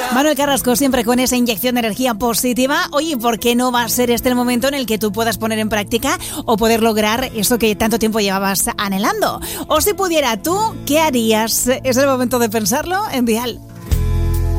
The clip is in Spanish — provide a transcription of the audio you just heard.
Manuel Carrasco siempre con esa inyección de energía positiva. Oye, ¿por qué no va a ser este el momento en el que tú puedas poner en práctica o poder lograr eso que tanto tiempo llevabas anhelando? O si pudiera tú, ¿qué harías? Es el momento de pensarlo en Dial.